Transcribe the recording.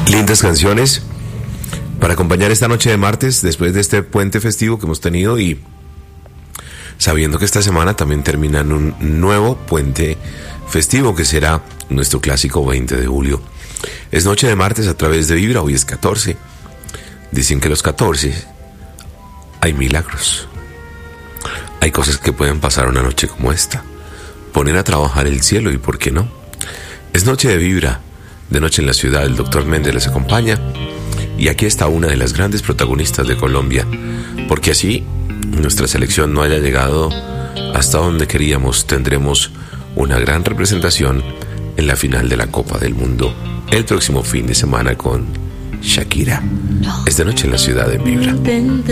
Lindas canciones para acompañar esta noche de martes después de este puente festivo que hemos tenido y sabiendo que esta semana también termina en un nuevo puente festivo que será nuestro clásico 20 de julio. Es noche de martes a través de Vibra, hoy es 14. Dicen que los 14 hay milagros. Hay cosas que pueden pasar una noche como esta. Poner a trabajar el cielo y por qué no. Es noche de Vibra, de noche en la ciudad. El doctor Méndez les acompaña. Y aquí está una de las grandes protagonistas de Colombia. Porque así nuestra selección no haya llegado hasta donde queríamos, tendremos una gran representación en la final de la Copa del Mundo el próximo fin de semana con Shakira. Es de noche en la ciudad de Vibra.